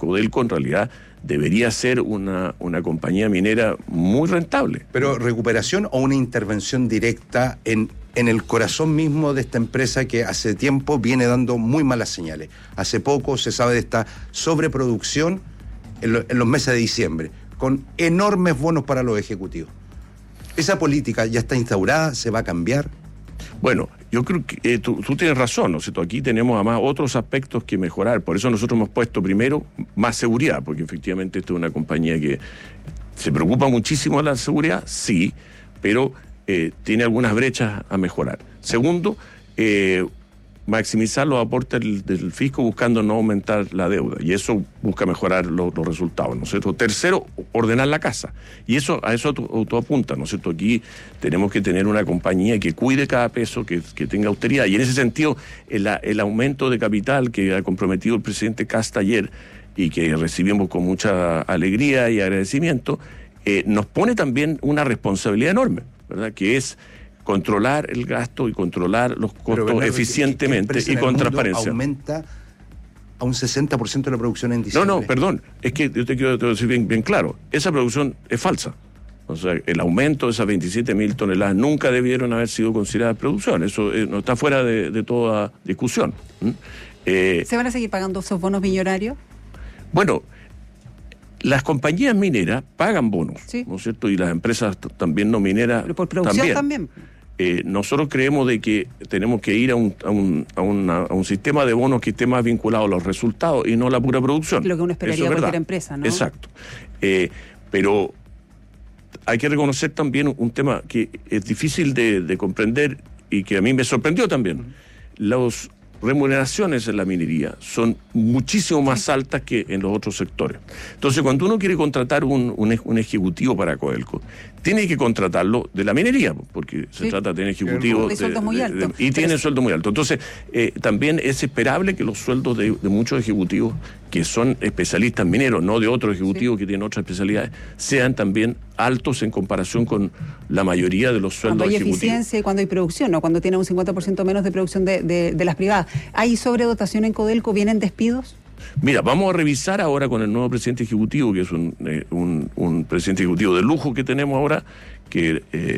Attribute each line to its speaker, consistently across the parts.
Speaker 1: Codelco en realidad debería ser una compañía minera muy rentable.
Speaker 2: Pero recuperación o una intervención directa en el corazón mismo de esta empresa que hace tiempo viene dando muy malas señales. Hace poco se sabe de esta sobreproducción en los meses de diciembre, con enormes bonos para los ejecutivos. ¿Esa política ya está instaurada? ¿Se va a cambiar?
Speaker 1: Bueno, yo creo que tú tienes razón, ¿no es cierto? Aquí tenemos además otros aspectos que mejorar. Por eso nosotros hemos puesto primero más seguridad, porque efectivamente esta es una compañía que se preocupa muchísimo de la seguridad, sí, pero tiene algunas brechas a mejorar. Segundo, maximizar los aportes del fisco buscando no aumentar la deuda, y eso busca mejorar los resultados, ¿no es cierto? Tercero, ordenar la casa, y a eso tú apuntas, ¿no es cierto? Aquí tenemos que tener una compañía que cuide cada peso, que tenga austeridad, y en ese sentido el aumento de capital que ha comprometido el presidente Kast ayer y que recibimos con mucha alegría y agradecimiento, nos pone también una responsabilidad enorme, ¿verdad? Que es controlar el gasto y controlar los costos eficientemente y con transparencia.
Speaker 2: Aumenta a un 60% de la producción en diciembre.
Speaker 1: No, perdón, es que yo te quiero decir bien claro, esa producción es falsa. O sea, el aumento de esas 27.000 toneladas nunca debieron haber sido consideradas producción, eso no está fuera de toda discusión.
Speaker 3: ¿Se van a seguir pagando esos bonos millonarios?
Speaker 1: Bueno, las compañías mineras pagan bonos,
Speaker 3: sí,
Speaker 1: ¿no es cierto? Y las empresas también no mineras.
Speaker 3: Pero por producción también.
Speaker 1: Nosotros creemos de que tenemos que ir a un sistema de bonos que esté más vinculado a los resultados y no a la pura producción.
Speaker 3: Lo que uno esperaría de cualquier empresa, ¿no?
Speaker 1: Exacto. Pero hay que reconocer también un tema que es difícil de comprender y que a mí me sorprendió también. Las remuneraciones en la minería son muchísimo más altas que en los otros sectores. Entonces, cuando uno quiere contratar un ejecutivo para Codelco, tiene que contratarlo de la minería, porque se trata de tener ejecutivos y tienen sueldo muy alto. Entonces, también es esperable que los sueldos de muchos ejecutivos que son especialistas mineros, no de otros ejecutivos que tienen otras especialidades, sean también altos en comparación con la mayoría de los sueldos ejecutivos.
Speaker 3: Cuando hay eficiencia y cuando hay producción, ¿no? Cuando tiene un 50% menos de producción de las privadas. ¿Hay sobredotación en Codelco? ¿Vienen despidos?
Speaker 1: Mira, vamos a revisar ahora con el nuevo presidente ejecutivo, que es un presidente ejecutivo de lujo que tenemos ahora, que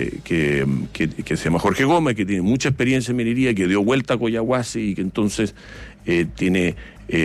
Speaker 1: se llama Jorge Gómez, que tiene mucha experiencia en minería, que dio vuelta a Collahuasi y que entonces tiene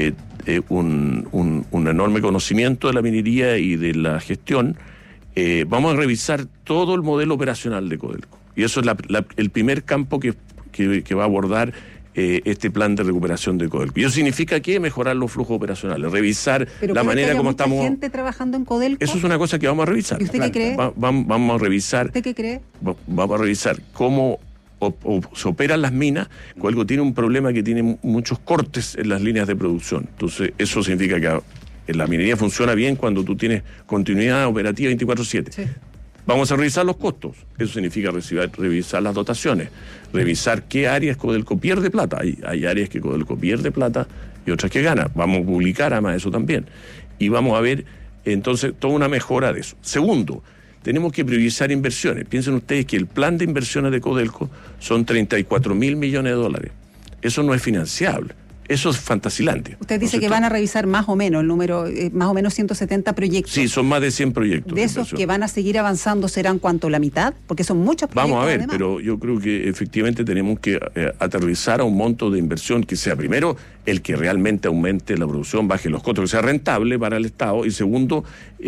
Speaker 1: un enorme conocimiento de la minería y de la gestión. Vamos a revisar todo el modelo operacional de Codelco. Y eso es el primer campo que va a abordar este plan de recuperación de Codelco. Y eso significa que mejorar los flujos operacionales, revisar la manera como estamos.
Speaker 3: ¿Pero gente trabajando en Codelco?
Speaker 1: Eso es una cosa que vamos a revisar.
Speaker 3: ¿Y usted qué cree?
Speaker 1: Vamos a revisar.
Speaker 3: ¿Usted qué cree?
Speaker 1: Vamos a revisar cómo se operan las minas. Codelco tiene un problema que tiene muchos cortes en las líneas de producción. Entonces, eso significa que la minería funciona bien cuando tú tienes continuidad operativa 24/7. Sí. Vamos a revisar los costos. Eso significa revisar las dotaciones, revisar qué áreas Codelco pierde plata. Hay áreas que Codelco pierde plata y otras que gana. Vamos a publicar además eso también. Y vamos a ver entonces toda una mejora de eso. Segundo, tenemos que priorizar inversiones. Piensen ustedes que el plan de inversiones de Codelco son 34.000 millones de dólares. Eso no es financiable. Eso es Fantasilandia.
Speaker 3: Usted dice que van a revisar más o menos el número, más o menos 170 proyectos.
Speaker 1: Sí, son más de 100 proyectos.
Speaker 3: ¿De esos que van a seguir avanzando serán cuánto, la mitad? Porque son muchos proyectos.
Speaker 1: Vamos a ver,
Speaker 3: además.
Speaker 1: pero yo creo que efectivamente tenemos que aterrizar a un monto de inversión que sea, primero, el que realmente aumente la producción, baje los costos, que sea rentable para el Estado, y segundo,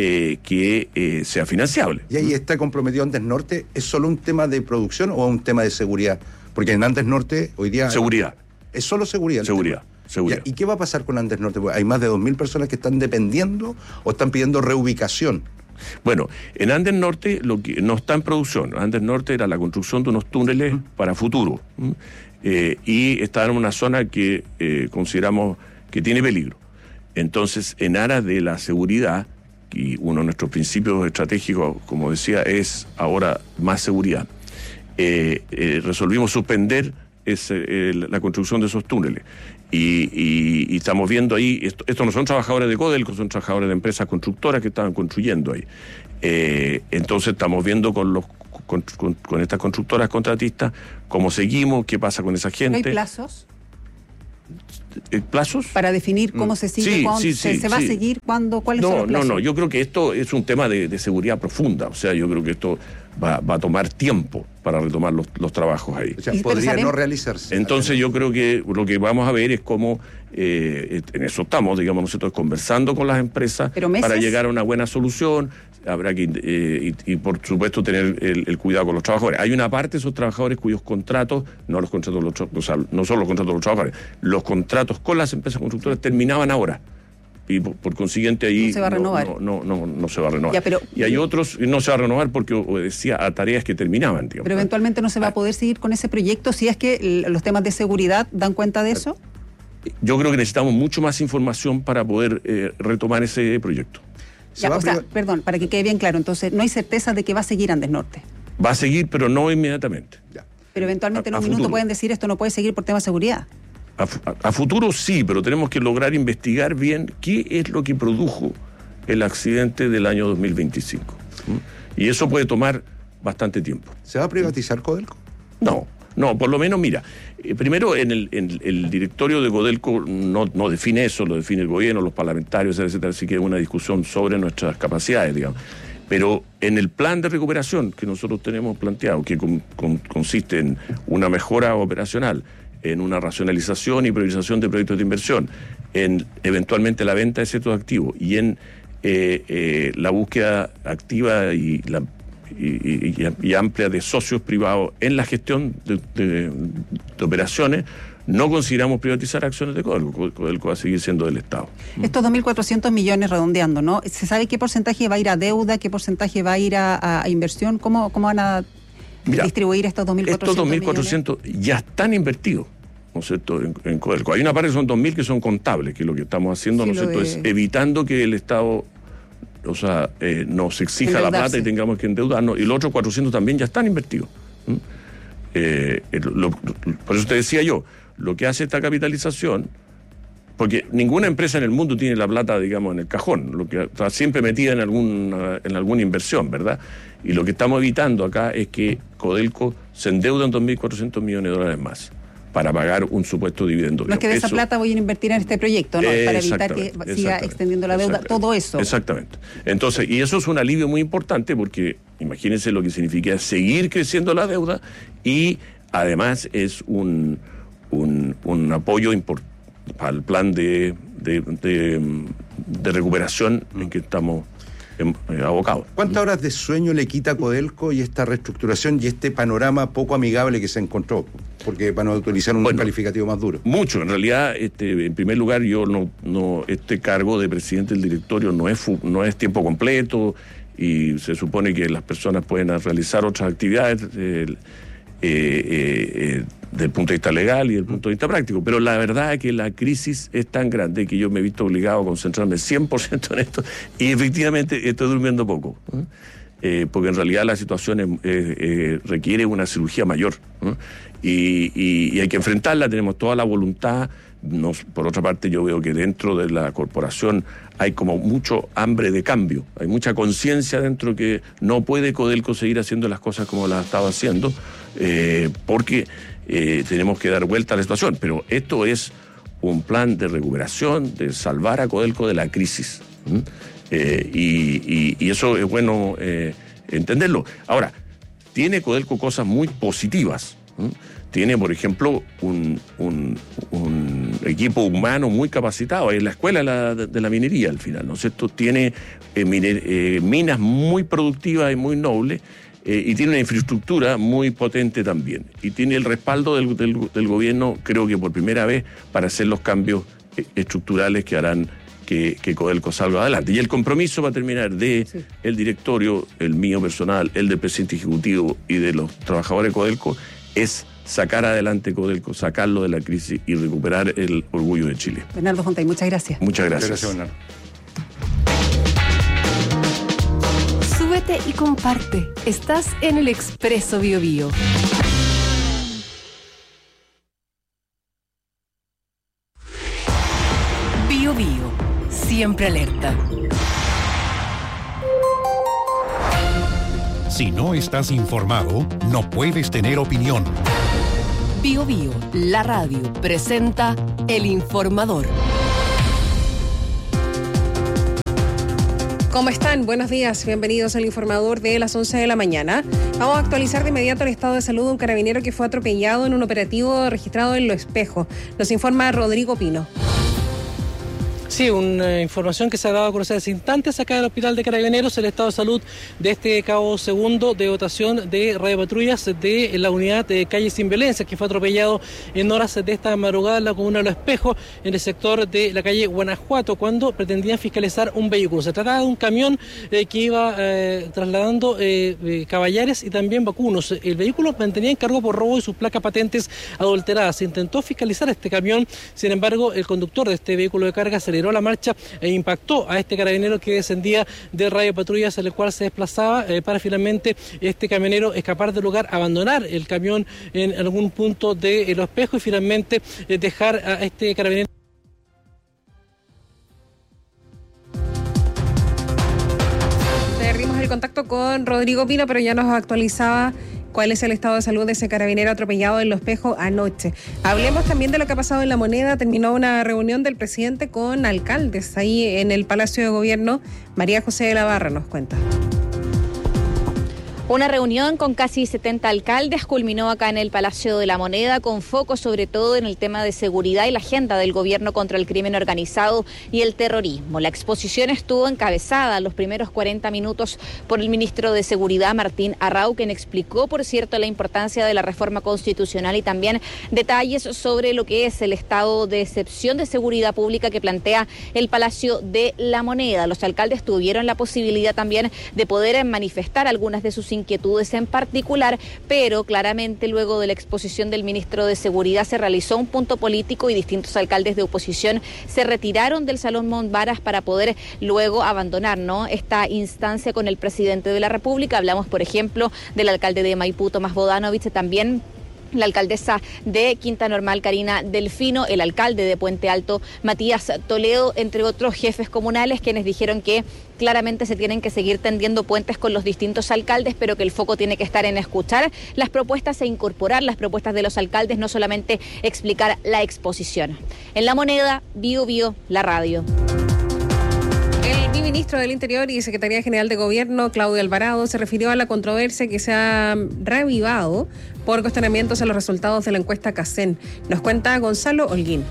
Speaker 1: que sea financiable.
Speaker 2: ¿Y ahí está comprometido Andes Norte? ¿Es solo un tema de producción o un tema de seguridad? Porque en Andes Norte hoy día...
Speaker 1: Seguridad.
Speaker 2: ¿Es solo seguridad?
Speaker 1: Seguridad.
Speaker 2: ¿Y qué va a pasar con Andes Norte? Hay más de 2.000 personas que están dependiendo o están pidiendo reubicación.
Speaker 1: Bueno, en Andes Norte lo que no está en producción. Andes Norte era la construcción de unos túneles para futuro. Y está en una zona que consideramos que tiene peligro. Entonces, en aras de la seguridad, y uno de nuestros principios estratégicos, como decía, es ahora más seguridad, resolvimos suspender la construcción de esos túneles. Y estamos viendo ahí, estos no son trabajadores de Codelco, son trabajadores de empresas constructoras que estaban construyendo ahí. Entonces estamos viendo con estas constructoras contratistas cómo seguimos, qué pasa con esa gente.
Speaker 3: ¿No hay plazos?
Speaker 1: ¿Plazos?
Speaker 3: Para definir cómo se sigue, se va a seguir, cuáles son los plazos.
Speaker 1: No, yo creo que esto es un tema de seguridad profunda, o sea, yo creo que esto va a tomar tiempo para retomar los trabajos ahí.
Speaker 2: O sea, podría no realizarse.
Speaker 1: Entonces yo creo que lo que vamos a ver es cómo, en eso estamos, digamos, nosotros conversando con las empresas para llegar a una buena solución. Habrá que, y por supuesto, tener el cuidado con los trabajadores. Hay una parte de esos trabajadores cuyos contratos, no los contratos, o sea, no solo los contratos de los trabajadores, los contratos con las empresas constructoras terminaban ahora. Y por consiguiente ahí
Speaker 3: no se va a renovar.
Speaker 1: No se va a renovar.
Speaker 3: Ya,
Speaker 1: y hay otros, no se va a renovar porque obedecía a tareas que terminaban, digamos.
Speaker 3: Pero eventualmente no se va a poder seguir con ese proyecto si es que los temas de seguridad dan cuenta de eso.
Speaker 1: Yo creo que necesitamos mucho más información para poder retomar ese proyecto.
Speaker 3: Perdón, para que quede bien claro, entonces no hay certeza de que va a seguir Andes Norte.
Speaker 1: Va a seguir, pero no inmediatamente.
Speaker 2: Ya.
Speaker 3: Pero eventualmente en un minuto pueden decir esto no puede seguir por temas de seguridad.
Speaker 1: A futuro sí, pero tenemos que lograr investigar bien qué es lo que produjo el accidente del año 2025. Y eso puede tomar bastante tiempo.
Speaker 2: ¿Se va a privatizar Codelco?
Speaker 1: No, por lo menos, mira, primero en el directorio de Codelco no define eso, lo define el gobierno, los parlamentarios, etcétera, así que es una discusión sobre nuestras capacidades, digamos. Pero en el plan de recuperación que nosotros tenemos planteado, que consiste en una mejora operacional, en una racionalización y priorización de proyectos de inversión, en eventualmente la venta de ciertos activos y en la búsqueda activa y amplia de socios privados en la gestión de operaciones, no consideramos privatizar acciones de Codelco. Codelco va a seguir siendo del Estado.
Speaker 3: Estos 2.400 millones redondeando, ¿no? ¿Se sabe qué porcentaje va a ir a deuda, qué porcentaje va a ir a inversión? ¿Cómo van a distribuir estos 2.400 millones?
Speaker 1: Estos 2.400 ya están invertidos, ¿no es cierto?, en Codelco. Hay una parte que son 2.000 que son contables, que lo que estamos haciendo, ¿no es cierto?, es evitando que el Estado, o sea, nos exija la plata y tengamos que endeudarnos, y los otros 400 también ya están invertidos. Por eso te decía yo, lo que hace esta capitalización, porque ninguna empresa en el mundo tiene la plata, digamos, en el cajón, lo que está siempre metida en alguna inversión, ¿verdad? Y lo que estamos evitando acá es que Codelco se endeuda en 2.400 millones de dólares más para pagar un supuesto dividendo.
Speaker 3: No es que de esa plata voy a invertir en este proyecto, ¿no? Para evitar que siga extendiendo la deuda, todo eso.
Speaker 1: Exactamente. Entonces, y eso es un alivio muy importante porque imagínense lo que significa seguir creciendo la deuda y además es un apoyo importante al plan de recuperación en que estamos abocados.
Speaker 2: ¿Cuántas horas de sueño le quita a Codelco y esta reestructuración y este panorama poco amigable que se encontró? Porque para no utilizar un calificativo más duro.
Speaker 1: Mucho. En realidad, en primer lugar, yo este cargo de presidente del directorio no es tiempo completo y se supone que las personas pueden realizar otras actividades del punto de vista legal y del punto de vista práctico, pero la verdad es que la crisis es tan grande que yo me he visto obligado a concentrarme 100% en esto y efectivamente estoy durmiendo poco, porque en realidad la situación requiere una cirugía mayor, y hay que enfrentarla, tenemos toda la voluntad. Por otra parte, yo veo que dentro de la corporación hay como mucho hambre de cambio, hay mucha conciencia dentro que no puede Codelco seguir haciendo las cosas como las estaba haciendo, porque tenemos que dar vuelta a la situación. Pero esto es un plan de recuperación, de salvar a Codelco de la crisis, y eso es bueno entenderlo. Ahora, tiene Codelco cosas muy positivas. Tiene, por ejemplo, un equipo humano muy capacitado. Es la escuela de la minería, al final, ¿no es cierto? Tiene minas muy productivas y muy nobles, y tiene una infraestructura muy potente también. Y tiene el respaldo del gobierno, creo que por primera vez, para hacer los cambios estructurales que harán que Codelco salga adelante. Y el compromiso va a terminar de el directorio, el mío personal, el del presidente ejecutivo y de los trabajadores de Codelco, es sacar adelante Codelco, sacarlo de la crisis y recuperar el orgullo de Chile.
Speaker 3: Bernardo Fontay, muchas gracias.
Speaker 1: Muchas gracias.
Speaker 2: Gracias, Bernardo.
Speaker 4: Súbete y comparte. Estás en el Expreso BioBio. BioBio, siempre alerta.
Speaker 5: Si no estás informado, no puedes tener opinión.
Speaker 4: Bio Bio, la radio, presenta El Informador.
Speaker 5: ¿Cómo están? Buenos días, bienvenidos al Informador de las 11 de la mañana. Vamos a actualizar de inmediato el estado de salud de un carabinero que fue atropellado en un operativo registrado en Lo Espejo. Nos informa Rodrigo Pino.
Speaker 6: Sí, una información que se ha dado a conocer hace instantes acá del Hospital de Carabineros, el estado de salud de este cabo segundo de dotación de radiopatrullas de la unidad de Calle Sin Violencia, que fue atropellado en horas de esta madrugada en la comuna de Lo Espejo, en el sector de la calle Guanajuato, cuando pretendían fiscalizar un vehículo. Se trataba de un camión que iba trasladando caballares y también vacunos. El vehículo mantenía en cargo por robo y sus placas patentes adulteradas. Se intentó fiscalizar este camión, sin embargo, el conductor de este vehículo de carga aceleró la marcha e impactó a este carabinero que descendía de radiopatrullas, en el cual se desplazaba para finalmente este camionero escapar del lugar, abandonar el camión en algún punto de Lo Espejo y finalmente dejar a este carabinero.
Speaker 5: Perdimos el contacto con Rodrigo Pino, pero ya nos actualizaba cuál es el estado de salud de ese carabinero atropellado en Lo Espejo anoche. Hablemos también de lo que ha pasado en La Moneda. Terminó una reunión del presidente con alcaldes ahí en el Palacio de Gobierno. María José de la Barra nos cuenta.
Speaker 7: Una reunión con casi 70 alcaldes culminó acá en el Palacio de la Moneda, con foco sobre todo en el tema de seguridad y la agenda del gobierno contra el crimen organizado y el terrorismo. La exposición estuvo encabezada los primeros 40 minutos por el ministro de Seguridad, Martín Arrau, quien explicó, por cierto, la importancia de la reforma constitucional y también detalles sobre lo que es el estado de excepción de seguridad pública que plantea el Palacio de la Moneda. Los alcaldes tuvieron la posibilidad también de poder manifestar algunas de sus inquietudes en particular, pero claramente luego de la exposición del ministro de Seguridad se realizó un punto político y distintos alcaldes de oposición se retiraron del Salón Montbaras para poder luego abandonar, ¿no?, esta instancia con el presidente de la República. Hablamos, por ejemplo, del alcalde de Maipú, Tomás Bodanovich, también la alcaldesa de Quinta Normal, Karina Delfino, el alcalde de Puente Alto, Matías Toledo, entre otros jefes comunales, quienes dijeron que claramente se tienen que seguir tendiendo puentes con los distintos alcaldes, pero que el foco tiene que estar en escuchar las propuestas e incorporar las propuestas de los alcaldes, no solamente explicar la exposición. En La Moneda, Bio Bio, la radio.
Speaker 5: El ministro del Interior y Secretaría General de Gobierno, Claudio Alvarado, se refirió a la controversia que se ha reavivado por cuestionamientos a los resultados de la encuesta CACEN. Nos cuenta Gonzalo Holguín.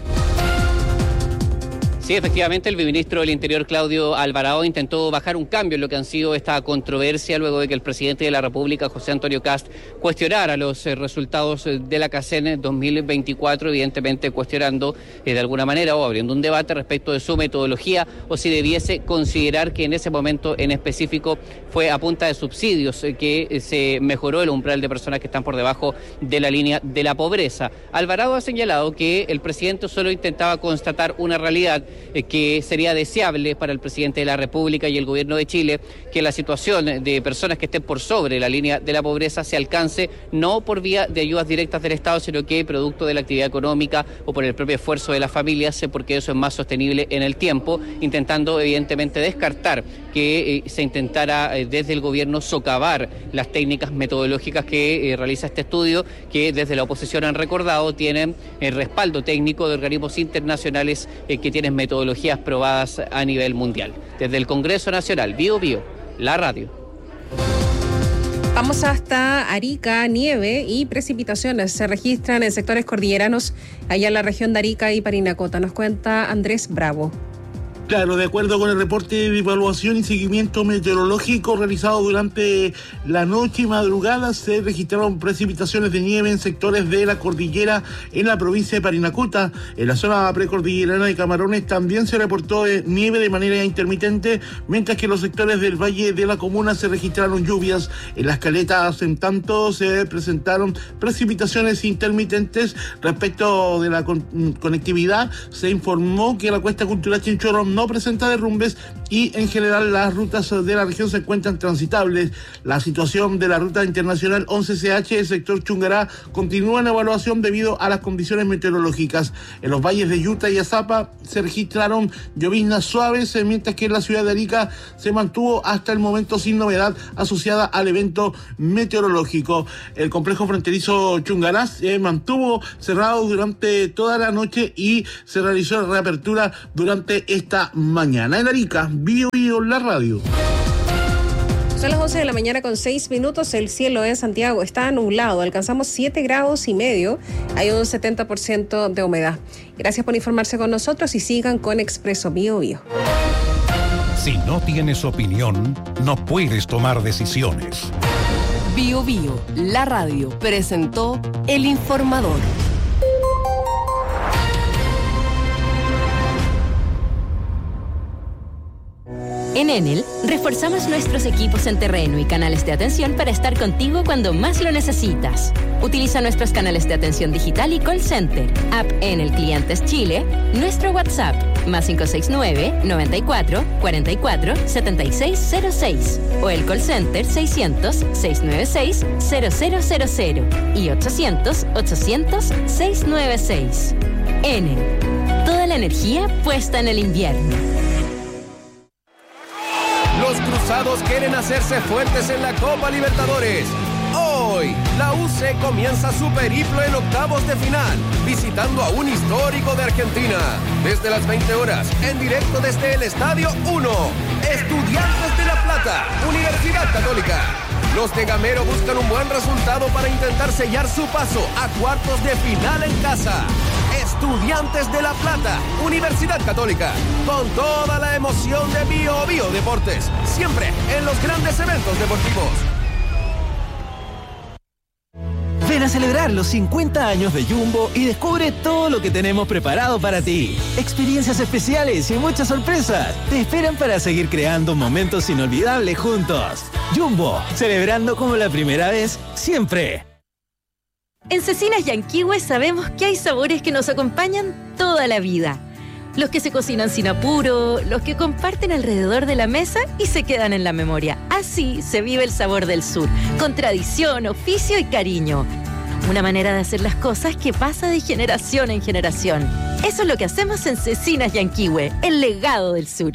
Speaker 8: Sí, efectivamente, el ministro del Interior, Claudio Alvarado, intentó bajar un cambio en lo que han sido esta controversia luego de que el presidente de la República, José Antonio Kast, cuestionara los resultados de la CACEN 2024, evidentemente cuestionando de alguna manera o abriendo un debate respecto de su metodología o si debiese considerar que en ese momento en específico fue a punta de subsidios que se mejoró el umbral de personas que están por debajo de la línea de la pobreza. Alvarado ha señalado que el presidente solo intentaba constatar una realidad, que sería deseable para el presidente de la República y el gobierno de Chile que la situación de personas que estén por sobre la línea de la pobreza se alcance no por vía de ayudas directas del Estado, sino que producto de la actividad económica o por el propio esfuerzo de las familias, porque eso es más sostenible en el tiempo, intentando evidentemente descartar que se intentara desde el gobierno socavar las técnicas metodológicas que realiza este estudio, que desde la oposición han recordado tienen el respaldo técnico de organismos internacionales que tienen metodologías probadas a nivel mundial. Desde el Congreso Nacional, Bio Bio, la radio.
Speaker 5: Vamos hasta Arica. Nieve y precipitaciones se registran en sectores cordilleranos allá en la región de Arica y Parinacota. Nos cuenta Andrés Bravo.
Speaker 9: Claro, de acuerdo con el reporte de evaluación y seguimiento meteorológico realizado durante la noche y madrugada, se registraron precipitaciones de nieve en sectores de la cordillera en la provincia de Parinacota. En la zona precordillerana de Camarones también se reportó nieve de manera intermitente, mientras que en los sectores del valle de la comuna se registraron lluvias. En las caletas, en tanto, se presentaron precipitaciones intermitentes. Respecto de la conectividad, se informó que la Cuesta Cultural Chinchorro no no presenta derrumbes y en general las rutas de la región se encuentran transitables. La situación de la ruta internacional 11CH, el sector Chungará, continúa en evaluación debido a las condiciones meteorológicas. En los valles de Yuta y Azapa se registraron lloviznas suaves, mientras que en la ciudad de Arica se mantuvo hasta el momento sin novedad asociada al evento meteorológico. El complejo fronterizo Chungará se mantuvo cerrado durante toda la noche y se realizó reapertura durante esta mañana. En Arica, Bio la radio.
Speaker 5: Son las 11 de la mañana con 6 minutos. El cielo en Santiago está nublado. Alcanzamos 7 grados y medio. Hay un 70% de humedad. Gracias por informarse con nosotros y sigan con Expreso Bio Bio.
Speaker 10: Si no tienes opinión, no puedes tomar decisiones.
Speaker 4: Bio Bio, la radio, presentó El Informador.
Speaker 11: En Enel, reforzamos nuestros equipos en terreno y canales de atención para estar contigo cuando más lo necesitas. Utiliza nuestros canales de atención digital y call center, app Enel Clientes Chile, nuestro WhatsApp, más 569-94-44-7606, o el call center 600-696-0000 y 800-800-696. Enel, toda la energía puesta en el invierno.
Speaker 12: Los cruzados quieren hacerse fuertes en la Copa Libertadores. Hoy, la UC comienza su periplo en octavos de final, visitando a un histórico de Argentina. Desde las 20 horas, en directo desde el Estadio 1. Estudiantes de La Plata, Universidad Católica. Los de Gamero buscan un buen resultado para intentar sellar su paso a cuartos de final en casa. Estudiantes de La Plata, Universidad Católica, con toda la emoción de Bio Bio Deportes, siempre en los grandes eventos deportivos.
Speaker 13: Ven a celebrar los 50 años de Jumbo y descubre todo lo que tenemos preparado para ti. Experiencias especiales y muchas sorpresas te esperan para seguir creando momentos inolvidables juntos. Jumbo, celebrando como la primera vez, siempre.
Speaker 11: En Cecinas Yanquihue sabemos que hay sabores que nos acompañan toda la vida. Los que se cocinan sin apuro, los que comparten alrededor de la mesa y se quedan en la memoria. Así se vive el sabor del sur, con tradición, oficio y cariño. Una manera de hacer las cosas que pasa de generación en generación. Eso es lo que hacemos en Cecinas Yanquihue, el legado del sur.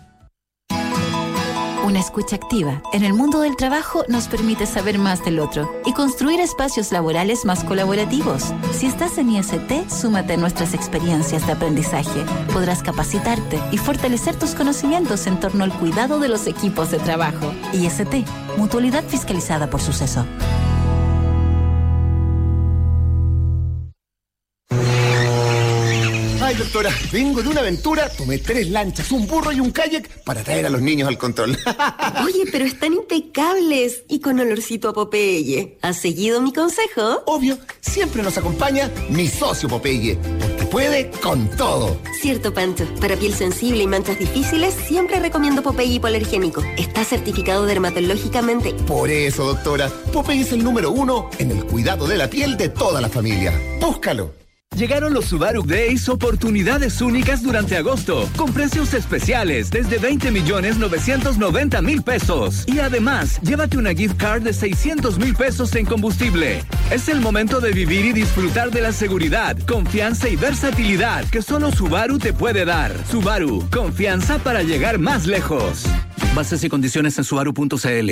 Speaker 14: Una escucha activa en el mundo del trabajo nos permite saber más del otro y construir espacios laborales más colaborativos. Si estás en IST, súmate a nuestras experiencias de aprendizaje. Podrás capacitarte y fortalecer tus conocimientos en torno al cuidado de los equipos de trabajo. IST, Mutualidad Fiscalizada por Suceso.
Speaker 15: Ay, doctora, vengo de una aventura, tomé 3 lanchas, un burro y un kayak para traer a los niños al control.
Speaker 16: Oye, pero están impecables y con olorcito a Popeye. ¿Has seguido mi consejo?
Speaker 15: Obvio, siempre nos acompaña mi socio Popeye, porque puede con todo.
Speaker 16: Cierto, Pancho. Para piel sensible y manchas difíciles, siempre recomiendo Popeye hipoalergénico. Está certificado dermatológicamente.
Speaker 15: Por eso, doctora, Popeye es el número 1 en el cuidado de la piel de toda la familia. Búscalo.
Speaker 17: Llegaron los Subaru Days, oportunidades únicas durante agosto, con precios especiales desde 20.990.000 pesos. Y además, llévate una gift card de 600.000 pesos en combustible. Es el momento de vivir y disfrutar de la seguridad, confianza y versatilidad que solo Subaru te puede dar. Subaru, confianza para llegar más lejos. Bases y condiciones en subaru.cl.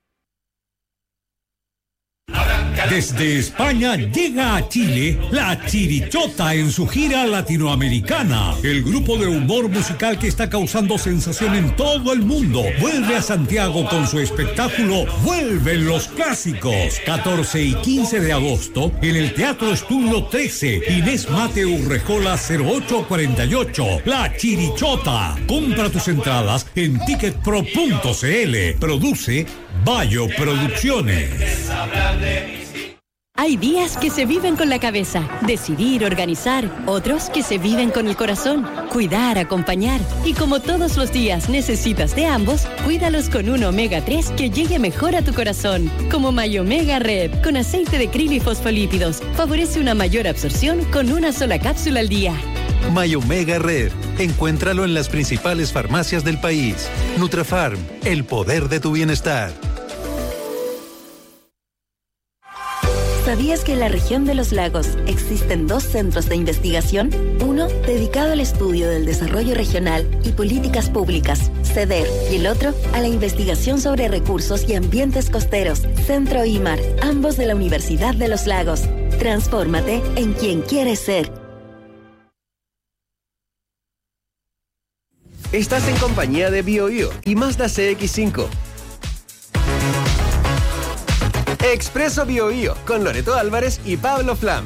Speaker 18: Desde España llega a Chile La Chirichota en su gira latinoamericana. El grupo de humor musical que está causando sensación en todo el mundo vuelve a Santiago con su espectáculo Vuelven los Clásicos. 14 y 15 de agosto en el Teatro Estudio 13, Inés Mate Urrejola 0848. La Chirichota. Compra tus entradas en ticketpro.cl. Produce Bayo Producciones.
Speaker 11: Hay días que se viven con la cabeza, decidir, organizar, otros que se viven con el corazón, cuidar, acompañar. Y como todos los días necesitas de ambos, cuídalos con un Omega 3 que llegue mejor a tu corazón. Como Mayomega Red, con aceite de krill y fosfolípidos. Favorece una mayor absorción con una sola cápsula al día.
Speaker 13: Mayomega Red. Encuéntralo en las principales farmacias del país. Nutrafarm, el poder de tu bienestar.
Speaker 11: ¿Sabías que en la región de los lagos existen 2 centros de investigación? Uno dedicado al estudio del desarrollo regional y políticas públicas, CEDER, y el otro a la investigación sobre recursos y ambientes costeros, Centro IMAR, ambos de la Universidad de los Lagos. Transfórmate en quien quieres ser.
Speaker 12: Estás en compañía de BioBio y Mazda CX-5. Expreso BioBio con Loreto Álvarez y Pablo Flam.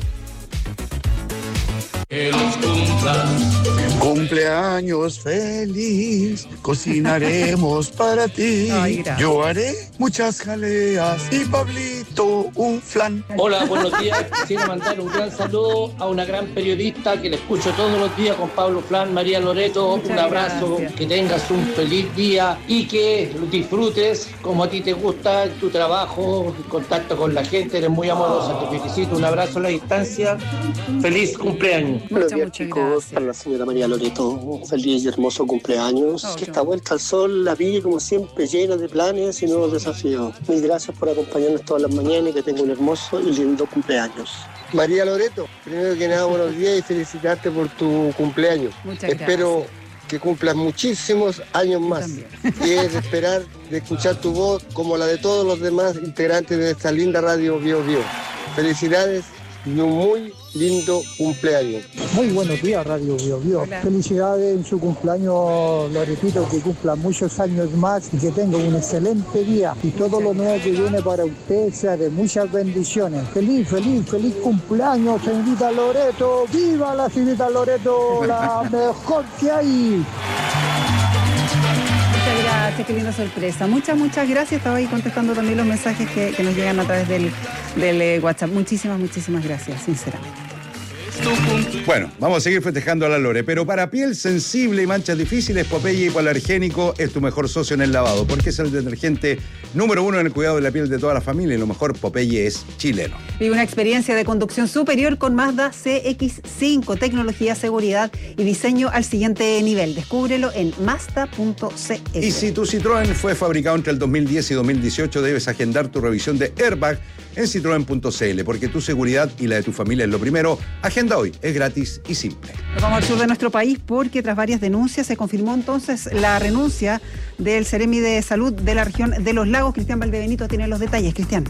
Speaker 19: Que los cumplan. Cumpleaños feliz, cocinaremos para ti.
Speaker 3: Ay,
Speaker 19: yo haré muchas jaleas y Pablito un flan.
Speaker 20: Hola, buenos días. Quisiera mandar un gran saludo a una gran periodista que le escucho todos los días con Pablo Flan, María Loreto.
Speaker 3: Muchas
Speaker 20: un abrazo,
Speaker 3: gracias.
Speaker 20: que tengas un feliz día y que disfrutes como a ti te gusta tu trabajo, el contacto con la gente. Eres muy amorosa, te felicito. Un abrazo a la distancia. Feliz cumpleaños.
Speaker 3: Muchas
Speaker 21: chicos,
Speaker 3: gracias.
Speaker 21: para la señora María Loreto, un feliz y hermoso cumpleaños. Que esta vuelta al sol la pille como siempre llena de planes y nuevos desafíos. Mil gracias por acompañarnos todas las mañanas y que tenga un hermoso y lindo cumpleaños.
Speaker 22: María Loreto, primero que nada, buenos días y felicitarte por tu cumpleaños.
Speaker 3: Muchas
Speaker 22: Espero que cumplas muchísimos años más. Y es de esperar de escuchar tu voz como la de todos los demás integrantes de esta linda radio BioBio. Felicidades y un muy lindo cumpleaños.
Speaker 23: Muy buenos días, Radio BioBio. Felicidades en su cumpleaños, Loretito, que cumpla muchos años más y que tenga un excelente día. Y todo lo nuevo que viene para usted sea de muchas bendiciones. Feliz cumpleaños, señorita Loreto. ¡Viva la señorita Loreto! ¡La mejor que hay!
Speaker 3: Muchas gracias, qué linda sorpresa. Muchas gracias. Estaba ahí contestando también los mensajes que nos llegan a través del WhatsApp. Muchísimas gracias, sinceramente.
Speaker 2: Bueno, vamos a seguir festejando a la Lore, pero para piel sensible y manchas difíciles, Popeye Hipoalergénico es tu mejor socio en el lavado, porque es el detergente número 1 en el cuidado de la piel de toda la familia, y lo mejor, Popeye es chileno.
Speaker 3: Vive una experiencia de conducción superior con Mazda CX-5, tecnología, seguridad y diseño al siguiente nivel. Descúbrelo en Mazda.cl.
Speaker 2: Y si tu Citroën fue fabricado entre el 2010 y 2018, debes agendar tu revisión de airbag en Citroën.cl, porque tu seguridad y la de tu familia es lo primero. Agenda hoy, es gratis y simple.
Speaker 3: Nos vamos al sur de nuestro país porque tras varias denuncias se confirmó entonces la renuncia del Seremi de Salud de la región de Los Lagos. Cristian Valdebenito tiene los detalles. Cristian.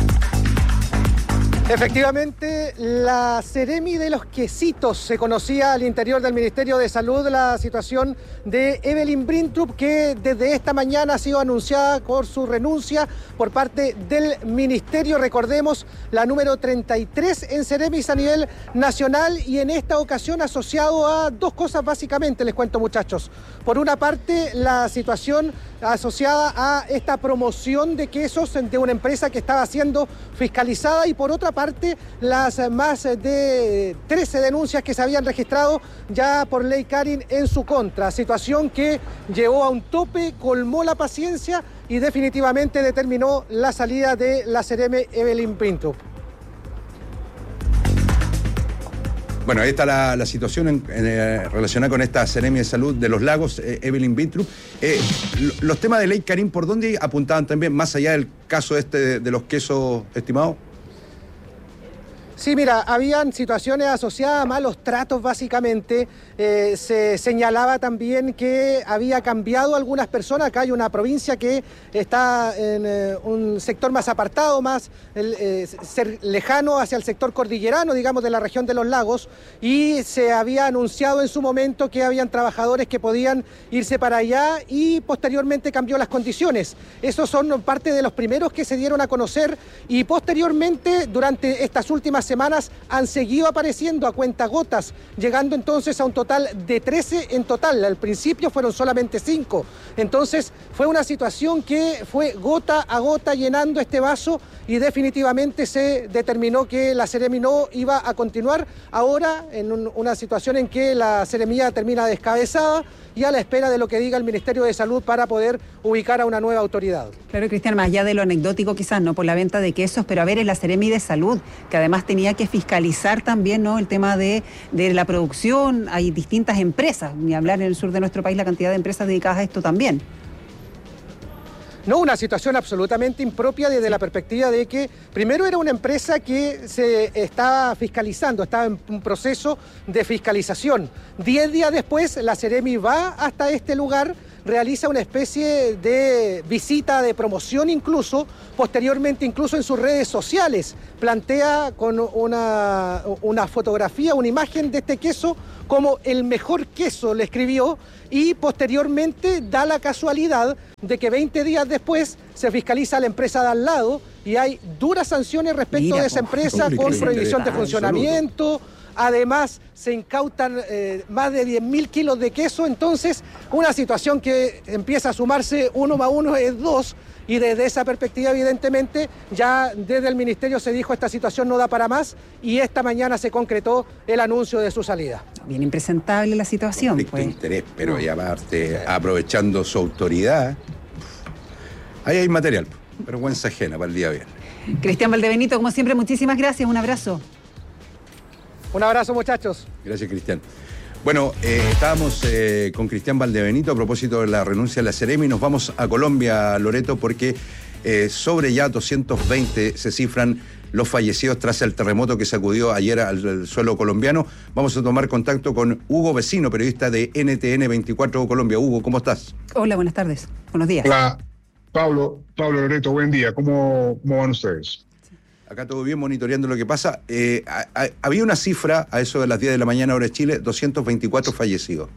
Speaker 24: Efectivamente, la Seremi de los Quesitos se conocía al interior del Ministerio de Salud la situación de Evelyn Brintrup, que desde esta mañana ha sido anunciada por su renuncia por parte del Ministerio. Recordemos, la número 33 en Seremis a nivel nacional, y en esta ocasión asociado a 2 cosas básicamente, les cuento, muchachos. Por una parte, la situación asociada a esta promoción de quesos de una empresa que estaba siendo fiscalizada, y por otra parte las más de 13 denuncias que se habían registrado ya por ley Karin en su contra, situación que llevó a un tope, colmó la paciencia y definitivamente determinó la salida de la Seremi Evelyn Brintrup.
Speaker 2: Bueno, ahí está la situación relacionada con esta Seremi de Salud de Los Lagos, Evelyn Brintrup. Los temas de ley Karin, ¿por dónde apuntaban también, más allá del caso de los quesos estimados?
Speaker 24: Sí, mira, habían situaciones asociadas a malos tratos básicamente. Se señalaba también que había cambiado algunas personas. Acá hay una provincia que está en un sector más apartado, más lejano hacia el sector cordillerano, digamos, de la región de Los Lagos, y se había anunciado en su momento que habían trabajadores que podían irse para allá, y posteriormente cambió las condiciones. Esos son parte de los primeros que se dieron a conocer, y posteriormente, durante estas últimas semanas, han seguido apareciendo a cuentagotas, llegando entonces a un total de 13 en total. Al principio fueron solamente 5. Entonces fue una situación que fue gota a gota llenando este vaso, y definitivamente se determinó que la Seremi no iba a continuar. Ahora en una situación en que la Seremía termina descabezada y a la espera de lo que diga el Ministerio de Salud para poder ubicar a una nueva autoridad.
Speaker 3: Claro, Cristian, más allá de lo anecdótico quizás, no por la venta de quesos, pero a ver, es la Seremi de Salud, que además tenía que fiscalizar también, ¿no?, el tema de la producción. Hay distintas empresas, ni hablar en el sur de nuestro país, la cantidad de empresas dedicadas a esto también.
Speaker 24: No, una situación absolutamente impropia desde la perspectiva de que primero era una empresa que se estaba fiscalizando, estaba en un proceso de fiscalización. 10 días después, la Seremi va hasta este lugar, realiza una especie de visita de promoción incluso, posteriormente incluso en sus redes sociales, plantea con una fotografía, una imagen de este queso como el mejor queso, le escribió, y posteriormente da la casualidad de que 20 días después se fiscaliza a la empresa de al lado y hay duras sanciones respecto de esa empresa con prohibición de funcionamiento. Además, se incautan más de 10.000 kilos de queso. Entonces, una situación que empieza a sumarse 1 más 1 es 2. Y desde esa perspectiva, evidentemente, ya desde el Ministerio se dijo esta situación no da para más y esta mañana se concretó el anuncio de su salida.
Speaker 3: Bien impresentable la situación.
Speaker 2: Conflicto de interés, pero y aparte, aprovechando su autoridad, ahí hay material. Vergüenza ajena para el día viernes.
Speaker 3: Cristian Valdebenito, como siempre, muchísimas gracias. Un abrazo.
Speaker 24: Un abrazo, muchachos.
Speaker 2: Gracias, Cristian. Bueno, estábamos con Cristian Valdebenito a propósito de la renuncia de la Seremi. Nos vamos a Colombia, Loreto, porque sobre ya 220 se cifran los fallecidos tras el terremoto que sacudió ayer al suelo colombiano. Vamos a tomar contacto con Hugo Vecino, periodista de NTN 24 Colombia. Hugo, ¿cómo estás?
Speaker 3: Hola, buenas tardes. Buenos días.
Speaker 1: Hola, Pablo Loreto, buen día. ¿Cómo van ustedes?
Speaker 2: Acá todo bien, monitoreando lo que pasa. Había una cifra a eso de las 10 de la mañana, hora de Chile, 224 fallecidos.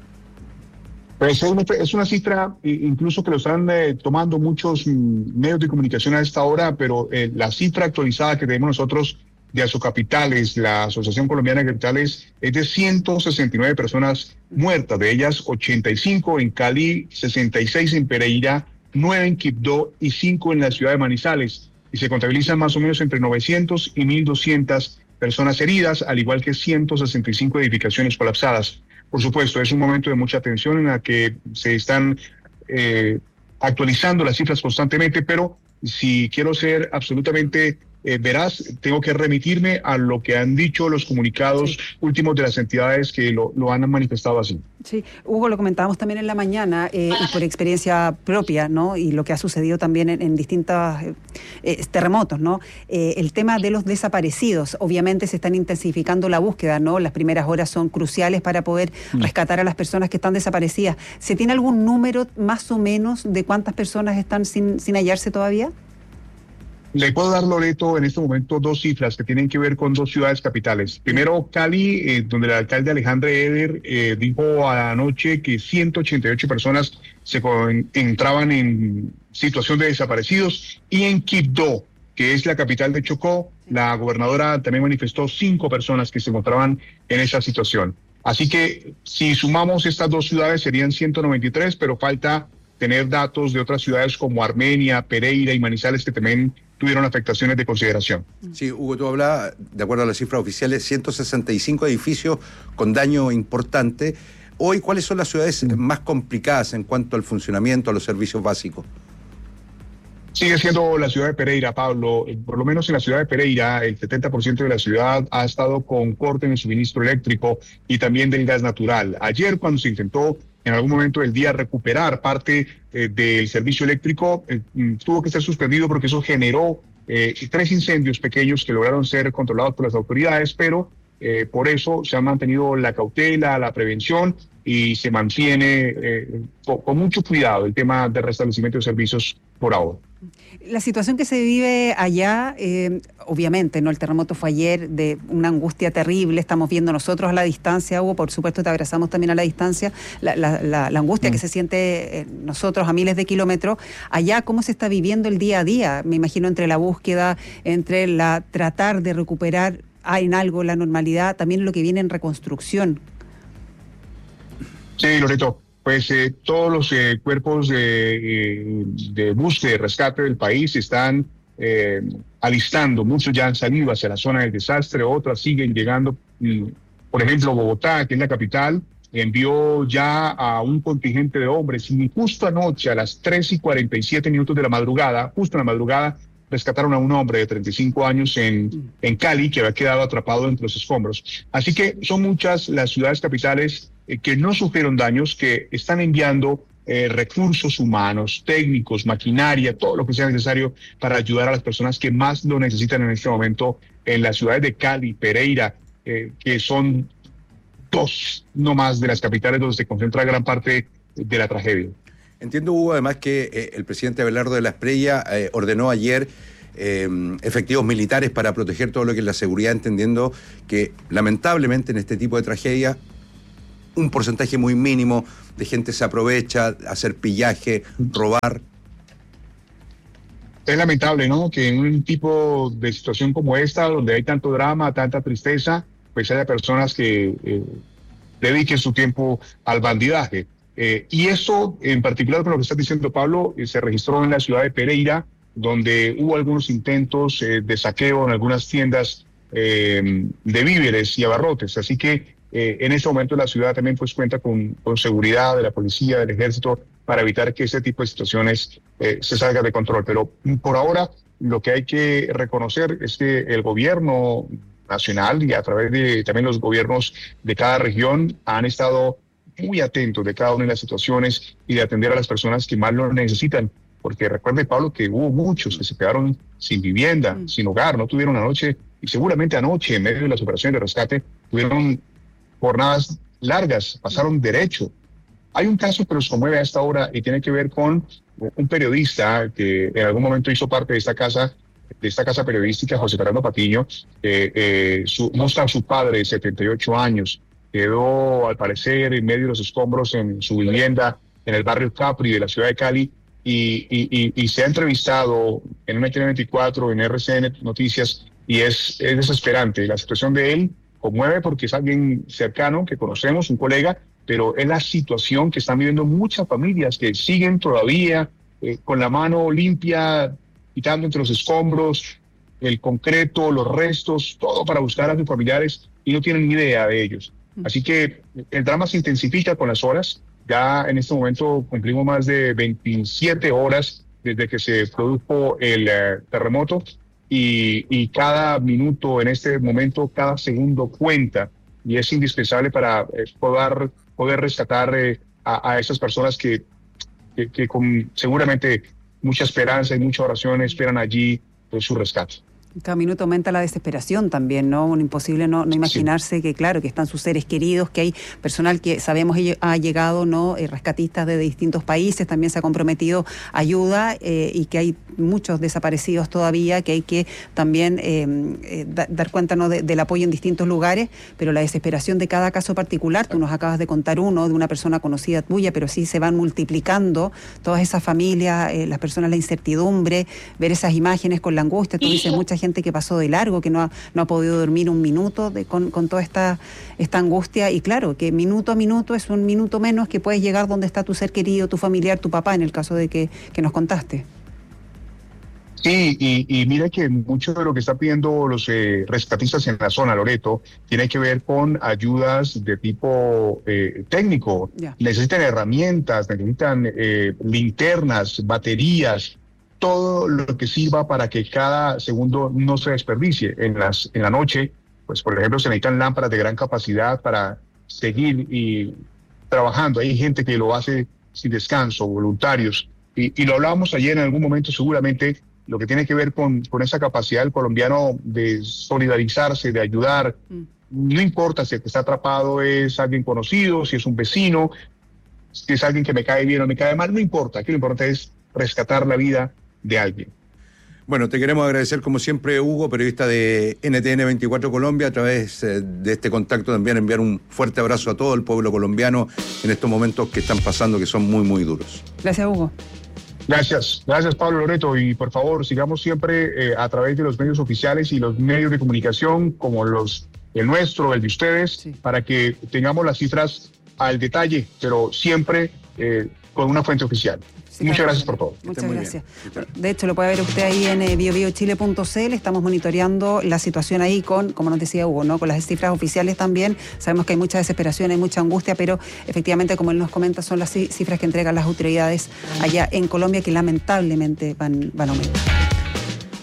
Speaker 1: Pues es una cifra incluso que lo están tomando muchos medios de comunicación a esta hora, pero la cifra actualizada que tenemos nosotros de Asocapitales, la Asociación Colombiana de Capitales, es de 169 personas muertas, de ellas 85 en Cali, 66 en Pereira, 9 en Quibdó y 5 en la ciudad de Manizales. Y se contabilizan más o menos entre 900 y 1.200 personas heridas, al igual que 165 edificaciones colapsadas. Por supuesto, es un momento de mucha tensión en la que se están actualizando las cifras constantemente, pero si quiero ser absolutamente veraz, tengo que remitirme a lo que han dicho los comunicados últimos de las entidades que lo han manifestado así.
Speaker 3: Sí, Hugo, lo comentábamos también en la mañana y por experiencia propia, ¿no? Y lo que ha sucedido también en distintos terremotos, ¿no? El tema de los desaparecidos, obviamente se están intensificando la búsqueda, ¿no? Las primeras horas son cruciales para poder rescatar a las personas que están desaparecidas. ¿Se tiene algún número más o menos de cuántas personas están sin hallarse todavía?
Speaker 1: Le puedo dar, Loreto, en este momento 2 cifras que tienen que ver con 2 ciudades capitales. Primero, Cali, donde el alcalde Alejandre Eder dijo anoche que 188 personas se entraban en situación de desaparecidos. Y en Quibdó, que es la capital de Chocó, la gobernadora también manifestó 5 personas que se encontraban en esa situación. Así que si sumamos estas 2 ciudades serían 193, pero falta tener datos de otras ciudades como Armenia, Pereira y Manizales que también tuvieron afectaciones de consideración.
Speaker 2: Sí, Hugo, tú hablabas, de acuerdo a las cifras oficiales, 165 edificios con daño importante. Hoy, ¿cuáles son las ciudades más complicadas en cuanto al funcionamiento, a los servicios básicos?
Speaker 1: Sigue siendo la ciudad de Pereira, Pablo. Por lo menos en la ciudad de Pereira, el 70% de la ciudad ha estado con corte en el suministro eléctrico y también del gas natural. Ayer, cuando se intentó en algún momento del día recuperar parte del servicio eléctrico, tuvo que ser suspendido porque eso generó 3 incendios pequeños que lograron ser controlados por las autoridades, pero por eso se ha mantenido la cautela, la prevención y se mantiene con mucho cuidado el tema de restablecimiento de servicios por ahora.
Speaker 3: La situación que se vive allá, obviamente, ¿no? El terremoto fue ayer, de una angustia terrible, estamos viendo nosotros a la distancia, Hugo, por supuesto te abrazamos también a la distancia, la angustia que se siente nosotros a miles de kilómetros. Allá, ¿cómo se está viviendo el día a día? Me imagino entre la búsqueda, entre la tratar de recuperar en algo la normalidad, también lo que viene en reconstrucción.
Speaker 1: Sí, Loreto. Pues todos los cuerpos de búsqueda y rescate del país están alistando. Muchos ya han salido hacia la zona del desastre, otras siguen llegando. Por ejemplo, Bogotá, que es la capital, envió ya a un contingente de hombres y justo anoche a las 3:47 de la madrugada, justo en la madrugada, rescataron a un hombre de 35 años en Cali que había quedado atrapado entre los escombros. Así que son muchas las ciudades capitales que no sufrieron daños, que están enviando recursos humanos, técnicos, maquinaria, todo lo que sea necesario para ayudar a las personas que más lo necesitan en este momento en las ciudades de Cali, Pereira, que son dos no más de las capitales donde se concentra gran parte de la tragedia.
Speaker 2: Entiendo, Hugo, además que el presidente Abelardo de la Espriella ordenó ayer efectivos militares para proteger todo lo que es la seguridad, entendiendo que lamentablemente en este tipo de tragedia un porcentaje muy mínimo de gente se aprovecha, hacer pillaje, robar.
Speaker 1: Es lamentable, ¿no?, que en un tipo de situación como esta, donde hay tanto drama, tanta tristeza, pues haya personas que dediquen su tiempo al bandidaje. Y eso, en particular con lo que está diciendo Pablo, se registró en la ciudad de Pereira, donde hubo algunos intentos de saqueo en algunas tiendas de víveres y abarrotes. Así que en este momento la ciudad también pues cuenta con seguridad de la policía, del ejército, para evitar que ese tipo de situaciones se salga de control. Pero por ahora lo que hay que reconocer es que el gobierno nacional y a través de también los gobiernos de cada región han estado muy atentos de cada una de las situaciones y de atender a las personas que más lo necesitan. Porque recuerde, Pablo, que hubo muchos que se quedaron sin vivienda, sin hogar, no tuvieron anoche, y seguramente anoche, en medio de las operaciones de rescate, tuvieron jornadas largas, pasaron derecho. Hay un caso que nos conmueve a esta hora y tiene que ver con un periodista que en algún momento hizo parte de esta casa periodística, José Fernando Patiño. Muestra a su padre de 78 años, quedó al parecer en medio de los escombros en su vivienda en el barrio Capri de la ciudad de Cali y se ha entrevistado en NTN24, en RCN Noticias, y es desesperante. La situación de él conmueve porque es alguien cercano que conocemos, un colega, pero es la situación que están viviendo muchas familias que siguen todavía con la mano limpia, quitando entre los escombros el concreto, los restos, todo para buscar a sus familiares y no tienen ni idea de ellos. Así que el drama se intensifica con las horas. Ya en este momento cumplimos más de 27 horas desde que se produjo el terremoto y cada minuto en este momento, cada segundo cuenta y es indispensable para poder rescatar a esas personas que con seguramente mucha esperanza y mucha oración esperan allí su rescate.
Speaker 3: Cada minuto aumenta la desesperación también, ¿no? Un imposible no imaginarse que, claro, que están sus seres queridos, que hay personal que sabemos ha llegado, ¿no? Rescatistas de distintos países, también se ha comprometido ayuda y que hay muchos desaparecidos todavía, que hay que también dar cuenta, ¿no? del apoyo en distintos lugares, pero la desesperación de cada caso particular, tú nos acabas de contar uno de una persona conocida tuya, pero sí se van multiplicando todas esas familias, las personas, la incertidumbre, ver esas imágenes con la angustia, tú dices mucha gente que pasó de largo, que no ha podido dormir un minuto con toda esta angustia, y claro, que minuto a minuto es un minuto menos que puedes llegar donde está tu ser querido, tu familiar, tu papá, en el caso de que nos contaste.
Speaker 1: Sí, y mira que mucho de lo que están pidiendo los rescatistas en la zona, Loreto, tiene que ver con ayudas de tipo técnico. Yeah. Necesitan herramientas, necesitan linternas, baterías, todo lo que sirva para que cada segundo no se desperdicie. En la noche, pues por ejemplo, se necesitan lámparas de gran capacidad para seguir y trabajando. Hay gente que lo hace sin descanso, voluntarios. Y lo hablábamos ayer en algún momento, seguramente, lo que tiene que ver con esa capacidad del colombiano de solidarizarse, de ayudar. No importa si el que está atrapado es alguien conocido, si es un vecino, si es alguien que me cae bien o me cae mal, no importa. Aquí lo importante es rescatar la vida de alguien.
Speaker 2: Bueno, te queremos agradecer como siempre, Hugo, periodista de NTN24 Colombia, a través de este contacto también enviar un fuerte abrazo a todo el pueblo colombiano en estos momentos que están pasando, que son muy, muy duros.
Speaker 3: Gracias, Hugo.
Speaker 1: Gracias Pablo, Loreto, y por favor sigamos siempre a través de los medios oficiales y los medios de comunicación como el nuestro, el de ustedes, sí, para que tengamos las cifras al detalle, pero siempre con una fuente oficial. Sí, muchas gracias por todo.
Speaker 3: Muchas gracias. De hecho, lo puede ver usted ahí en biobiochile.cl. Estamos monitoreando la situación ahí como nos decía Hugo, ¿no? Con las cifras oficiales también. Sabemos que hay mucha desesperación, hay mucha angustia, pero efectivamente, como él nos comenta, son las cifras que entregan las autoridades allá en Colombia que lamentablemente van a aumentar.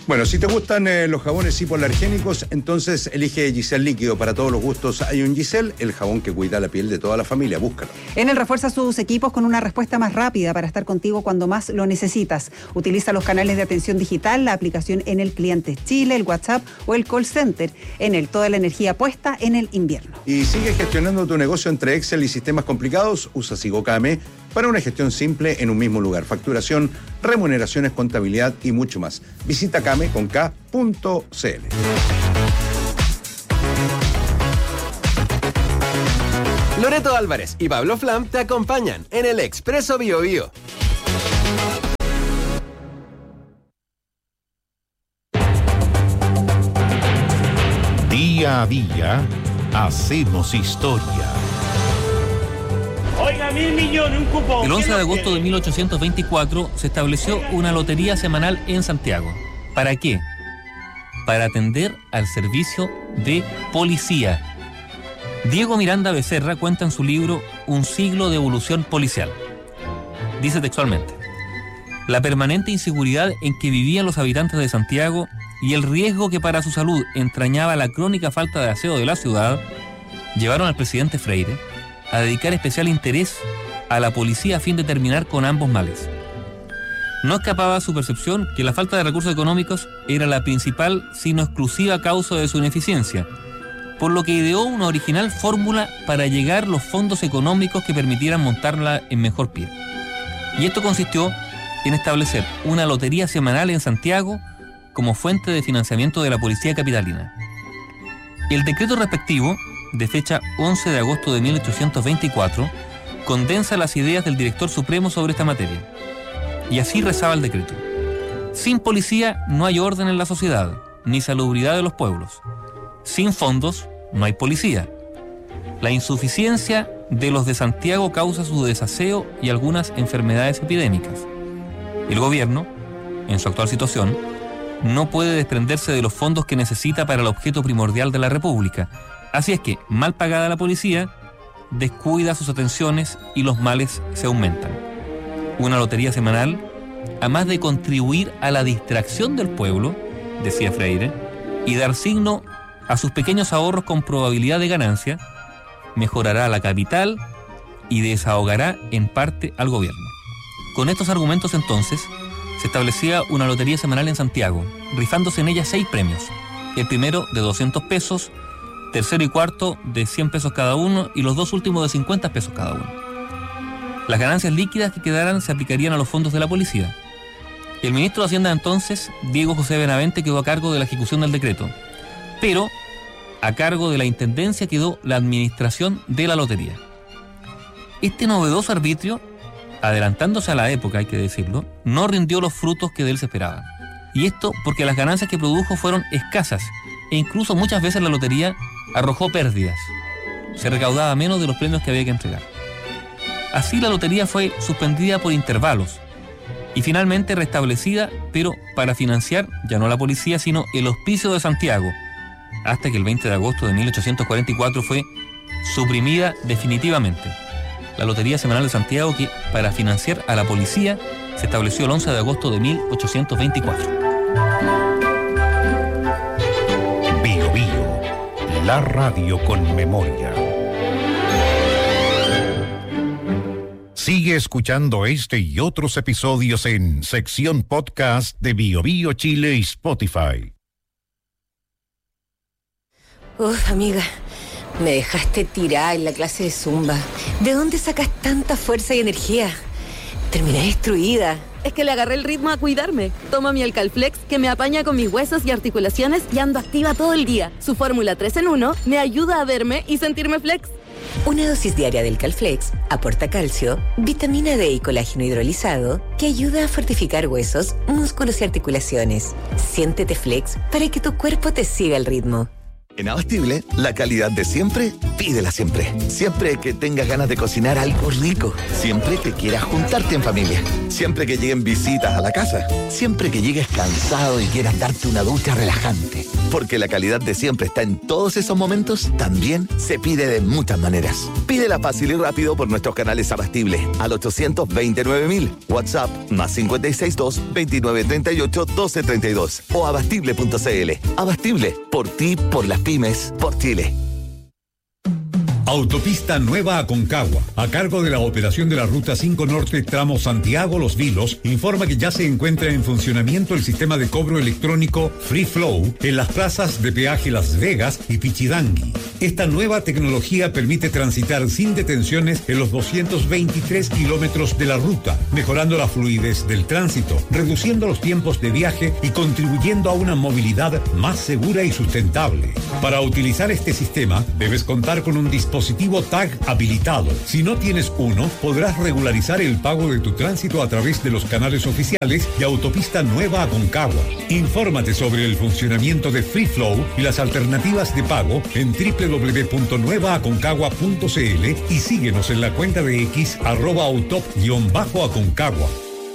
Speaker 2: Bueno, si te gustan los jabones hipoalergénicos, entonces elige Giselle Líquido. Para todos los gustos hay un Giselle, el jabón que cuida la piel de toda la familia. Búscalo.
Speaker 3: Enel refuerza sus equipos con una respuesta más rápida para estar contigo cuando más lo necesitas. Utiliza los canales de atención digital, la aplicación Enel Clientes Chile, el WhatsApp o el call center. Enel, toda la energía puesta en el invierno.
Speaker 2: Y sigue gestionando tu negocio entre Excel y sistemas complicados. Usa SigoKM para una gestión simple en un mismo lugar. Facturación, remuneraciones, contabilidad y mucho más. Visita kame.cl.
Speaker 12: Loreto Álvarez y Pablo Flam te acompañan en el Expreso BioBio.
Speaker 18: Día a día hacemos historia.
Speaker 6: Oiga, 1.000 millones, un cupón.
Speaker 7: El 11 de agosto de 1824 se estableció una lotería semanal en Santiago. ¿Para qué? Para atender al servicio de policía. Diego Miranda Becerra cuenta en su libro Un siglo de evolución policial. Dice textualmente: la permanente inseguridad en que vivían los habitantes de Santiago y el riesgo que para su salud entrañaba la crónica falta de aseo de la ciudad llevaron al presidente Freire a dedicar especial interés a la policía a fin de terminar con ambos males. No escapaba a su percepción que la falta de recursos económicos era la principal, sino exclusiva causa de su ineficiencia, por lo que ideó una original fórmula para llegar los fondos económicos que permitieran montarla en mejor pie. Y esto consistió en establecer una lotería semanal en Santiago como fuente de financiamiento de la policía capitalina. El decreto respectivo, de fecha 11 de agosto de 1824, condensa las ideas del director supremo sobre esta materia. Y así rezaba el decreto: sin policía no hay orden en la sociedad, ni salubridad de los pueblos. Sin fondos no hay policía. La insuficiencia de los de Santiago causa su desaseo y algunas enfermedades epidémicas. El gobierno, en su actual situación, no puede desprenderse de los fondos que necesita para el objeto primordial de la República. Así es que, mal pagada la policía, descuida sus atenciones y los males se aumentan. Una lotería semanal, además de contribuir a la distracción del pueblo, decía Freire, y dar signo a sus pequeños ahorros con probabilidad de ganancia, mejorará la capital y desahogará en parte al gobierno. Con estos argumentos entonces, se establecía una lotería semanal en Santiago, rifándose en ella 6 premios. El primero de 200 pesos, tercero y cuarto de 100 pesos cada uno y los 2 últimos de 50 pesos cada uno. Las ganancias líquidas que quedaran se aplicarían a los fondos de la policía. El ministro de Hacienda entonces, Diego José Benavente, quedó a cargo de la ejecución del decreto, pero a cargo de la intendencia quedó la administración de la lotería. Este novedoso arbitrio, adelantándose a la época, hay que decirlo, no rindió los frutos que de él se esperaban. Y esto porque las ganancias que produjo fueron escasas e incluso muchas veces la lotería arrojó pérdidas. Se recaudaba menos de los premios que había que entregar. Así la lotería fue suspendida por intervalos y finalmente restablecida, pero para financiar ya no la policía, sino el Hospicio de Santiago, hasta que el 20 de agosto de 1844 fue suprimida definitivamente. La Lotería Semanal de Santiago, que para financiar a la policía se estableció el 11 de agosto de 1824.
Speaker 18: Bio Bio, la radio con memoria. Sigue escuchando este y otros episodios en sección podcast de Bio Bio Chile y Spotify.
Speaker 8: Uf, amiga, me dejaste tirada en la clase de Zumba. ¿De dónde sacas tanta fuerza y energía? Terminé destruida.
Speaker 9: Es que le agarré el ritmo a cuidarme. Tomo mi Alcalflex, que me apaña con mis huesos y articulaciones y ando activa todo el día. Su fórmula 3 en 1 me ayuda a verme y sentirme flex.
Speaker 8: Una dosis diaria del Calflex aporta calcio, vitamina D y colágeno hidrolizado que ayuda a fortificar huesos, músculos y articulaciones. Siéntete flex para que tu cuerpo te siga el ritmo.
Speaker 4: En Abastible, la calidad de siempre, pídela siempre. Siempre que tengas ganas de cocinar algo rico. Siempre que quieras juntarte en familia. Siempre que lleguen visitas a la casa. Siempre que llegues cansado y quieras darte una ducha relajante. Porque la calidad de siempre está en todos esos momentos, también se pide de muchas maneras. Pídela fácil y rápido por nuestros canales Abastible al 829.000. WhatsApp +562 2938 1232 o abastible.cl. Abastible, por ti, por las pymes, por Chile.
Speaker 18: Autopista Nueva Aconcagua, a cargo de la operación de la Ruta 5 Norte tramo Santiago-Los Vilos, informa que ya se encuentra en funcionamiento el sistema de cobro electrónico Free Flow en las plazas de peaje Las Vegas y Pichidangui. Esta nueva tecnología permite transitar sin detenciones en los 223 kilómetros de la ruta, mejorando la fluidez del tránsito, reduciendo los tiempos de viaje y contribuyendo a una movilidad más segura y sustentable. Para utilizar este sistema, debes contar con un dispositivo TAG habilitado. Si no tienes uno, podrás regularizar el pago de tu tránsito a través de los canales oficiales de Autopista Nueva Aconcagua. Infórmate sobre el funcionamiento de Free Flow y las alternativas de pago en www.nuevaaconcagua.cl y síguenos en la cuenta de X @autop_Aconcagua.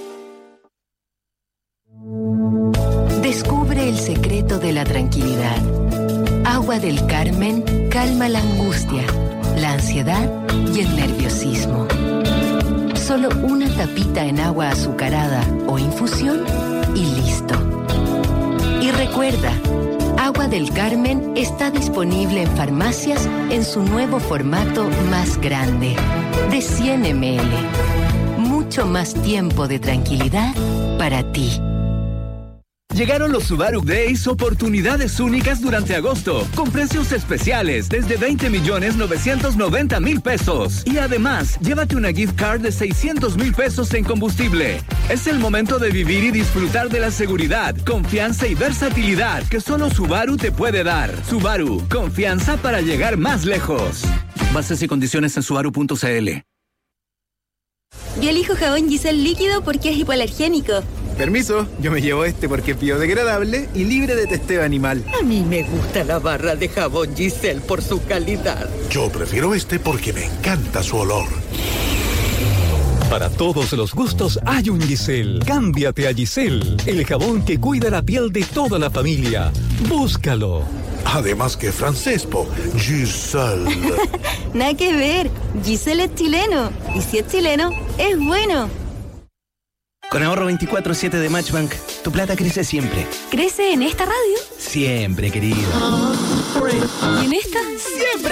Speaker 5: Descubre el secreto de la tranquilidad. Agua del Carmen calma la angustia, la ansiedad y el nerviosismo. Solo una tapita en agua azucarada o infusión y listo. Y recuerda, Agua del Carmen está disponible en farmacias en su nuevo formato más grande, de 100 ml. Mucho más tiempo de tranquilidad para ti.
Speaker 17: Llegaron los Subaru Days, oportunidades únicas durante agosto, con precios especiales desde 20.990.000 pesos. Y además, llévate una gift card de 600.000 pesos en combustible. Es el momento de vivir y disfrutar de la seguridad, confianza y versatilidad que solo Subaru te puede dar. Subaru, confianza para llegar más lejos. Bases y condiciones en subaru.cl.
Speaker 16: Yo elijo jabón Giselle líquido porque es hipoalergénico.
Speaker 10: Permiso, yo me llevo este porque es biodegradable y libre de testeo animal.
Speaker 14: A mí me gusta la barra de jabón Giselle por su calidad.
Speaker 25: Yo prefiero este porque me encanta su olor.
Speaker 26: Para todos los gustos hay un Giselle. Cámbiate a Giselle, el jabón que cuida la piel de toda la familia. Búscalo.
Speaker 25: Además que francés, Giselle.
Speaker 16: Nada que ver, Giselle es chileno. Y si es chileno, es bueno.
Speaker 27: Con ahorro 24/7 de Matchbank, tu plata crece siempre.
Speaker 16: ¿Crece en esta radio?
Speaker 27: Siempre, querido.
Speaker 16: ¿Y en esta?
Speaker 27: ¡Siempre!